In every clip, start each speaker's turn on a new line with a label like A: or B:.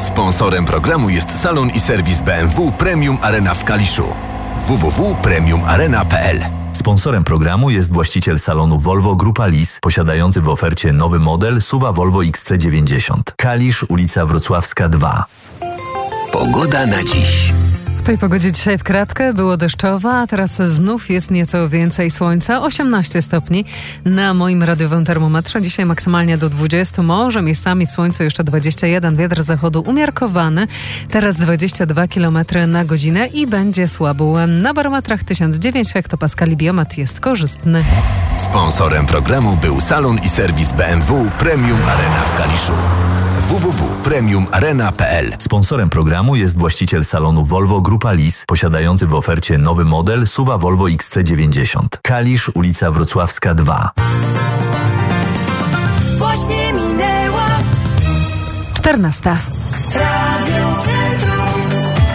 A: Sponsorem programu jest salon i serwis BMW Premium Arena w Kaliszu. www.premiumarena.pl.
B: Sponsorem programu jest właściciel salonu Volvo Grupa Lis, posiadający w ofercie nowy model SUV Volvo XC90. Kalisz, ulica Wrocławska 2.
A: Pogoda na dziś.
C: W tej pogodzie dzisiaj w kratkę było deszczowo, a teraz znów jest nieco więcej słońca, 18 stopni na moim radiowym termometrze. Dzisiaj maksymalnie do 20, może miejscami w słońcu jeszcze 21, wiatr zachodu umiarkowany, teraz 22 km na godzinę i będzie słabł. Na barometrach 1009 hektopaskali biometr jest korzystny.
A: Sponsorem programu był salon i serwis BMW Premium Arena w Kaliszu. www.premiumarena.pl.
B: Sponsorem programu jest właściciel salonu Volvo Grupa Lis, posiadający w ofercie nowy model SUV Volvo XC90. Kalisz, ulica Wrocławska 2.
D: Właśnie minęła
C: 14.
D: Radio Centrum.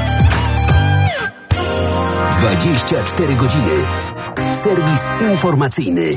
E: 24 godziny. Serwis informacyjny.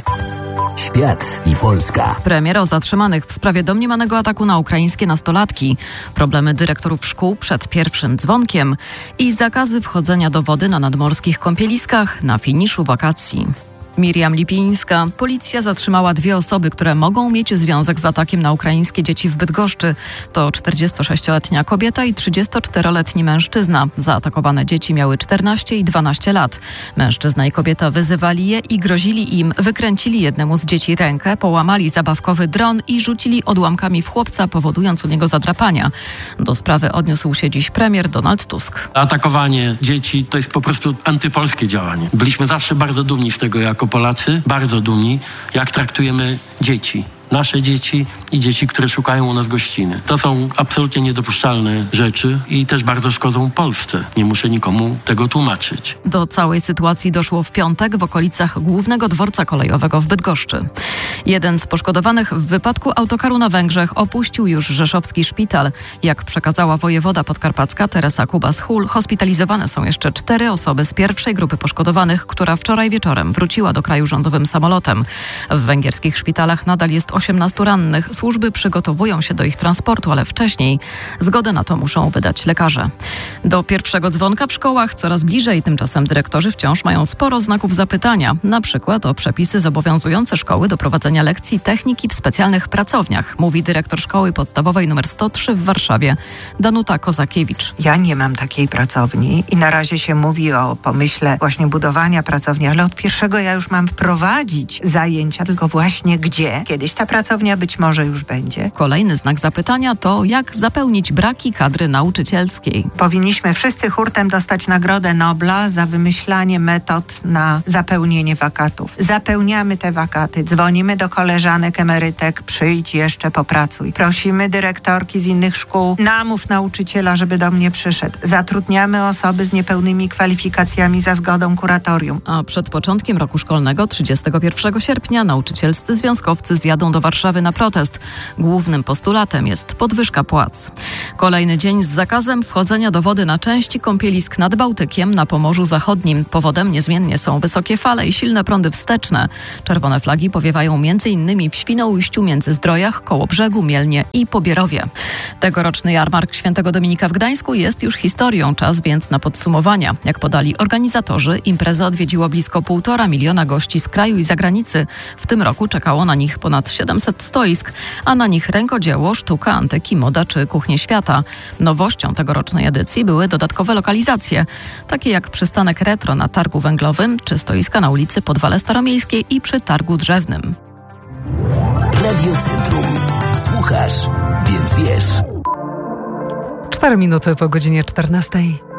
E: Świat i Polska.
F: Premier o zatrzymanych w sprawie domniemanego ataku na ukraińskie nastolatki, problemy dyrektorów szkół przed pierwszym dzwonkiem i zakazy wchodzenia do wody na nadmorskich kąpieliskach na finiszu wakacji. Miriam Lipińska. Policja zatrzymała 2 osoby, które mogą mieć związek z atakiem na ukraińskie dzieci w Bydgoszczy. To 46-letnia kobieta i 34-letni mężczyzna. Zaatakowane dzieci miały 14 i 12 lat. Mężczyzna i kobieta wyzywali je i grozili im. Wykręcili jednemu z dzieci rękę, połamali zabawkowy dron i rzucili odłamkami w chłopca, powodując u niego zadrapania. Do sprawy odniósł się dziś premier Donald Tusk.
G: Atakowanie dzieci to jest po prostu antypolskie działanie. Byliśmy zawsze bardzo dumni z tego jako Polacy, bardzo dumni, jak traktujemy dzieci. Nasze dzieci i dzieci, które szukają u nas gościny. To są absolutnie niedopuszczalne rzeczy i też bardzo szkodzą Polsce. Nie muszę nikomu tego tłumaczyć.
F: Do całej sytuacji doszło w piątek w okolicach głównego dworca kolejowego w Bydgoszczy. Jeden z poszkodowanych w wypadku autokaru na Węgrzech opuścił już rzeszowski szpital. Jak przekazała wojewoda podkarpacka Teresa Kubas-Hul, hospitalizowane są jeszcze 4 osoby z pierwszej grupy poszkodowanych, która wczoraj wieczorem wróciła do kraju rządowym samolotem. W węgierskich szpitalach nadal jest 18 rannych. Służby przygotowują się do ich transportu, ale wcześniej zgodę na to muszą wydać lekarze. Do pierwszego dzwonka w szkołach coraz bliżej, tymczasem dyrektorzy wciąż mają sporo znaków zapytania, na przykład o przepisy zobowiązujące szkoły do prowadzenia lekcji techniki w specjalnych pracowniach, mówi dyrektor szkoły podstawowej nr 103 w Warszawie, Danuta Kozakiewicz.
H: Ja nie mam takiej pracowni i na razie się mówi o pomyśle właśnie budowania pracowni, ale od pierwszego ja już mam wprowadzić zajęcia, tylko właśnie gdzie? Kiedyś ta pracownia być może już będzie.
F: Kolejny znak zapytania to, jak zapełnić braki kadry nauczycielskiej.
H: Powinniśmy wszyscy hurtem dostać Nagrodę Nobla za wymyślanie metod na zapełnienie wakatów. Zapełniamy te wakaty, dzwonimy do koleżanek, emerytek, przyjdź jeszcze, popracuj. Prosimy dyrektorki z innych szkół, namów nauczyciela, żeby do mnie przyszedł. Zatrudniamy osoby z niepełnymi kwalifikacjami za zgodą kuratorium.
F: A przed początkiem roku szkolnego, 31 sierpnia, nauczycielscy związkowcy zjadą do Warszawy na protest. Głównym postulatem jest podwyżka płac. Kolejny dzień z zakazem wchodzenia do wody na części kąpielisk nad Bałtykiem na Pomorzu Zachodnim. Powodem niezmiennie są wysokie fale i silne prądy wsteczne. Czerwone flagi powiewają m.in. w Świnoujściu, Międzyzdrojach, Kołobrzegu, Mielnie i Pobierowie. Tegoroczny jarmark Świętego Dominika w Gdańsku jest już historią. Czas więc na podsumowania. Jak podali organizatorzy, imprezę odwiedziło blisko 1,5 miliona gości z kraju i zagranicy. W tym roku czekało na nich ponad 700 stoisk, a na nich rękodzieło, sztuka, antyki, moda czy kuchnie świata. Nowością tegorocznej edycji były dodatkowe lokalizacje, takie jak przystanek retro na targu węglowym, czy stoiska na ulicy Podwale Staromiejskiej i przy targu drzewnym.
E: Radio Centrum. Słuchasz, więc wiesz.
C: 4 minuty po godzinie 14.